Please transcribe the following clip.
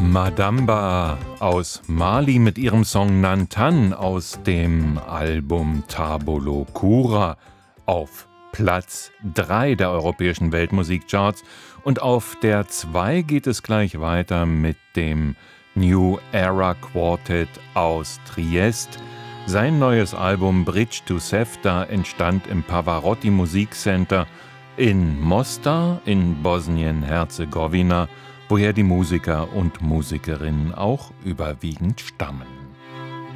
Madamba aus Mali mit ihrem Song Nantan aus dem Album Tabolo Cura auf Platz 3 der europäischen Weltmusikcharts, und auf der 2 geht es gleich weiter mit dem New Era Quartet aus Triest. Sein neues Album Bridge to Sefta entstand im Pavarotti Musikcenter in Mostar in Bosnien-Herzegowina, woher die Musiker und Musikerinnen auch überwiegend stammen.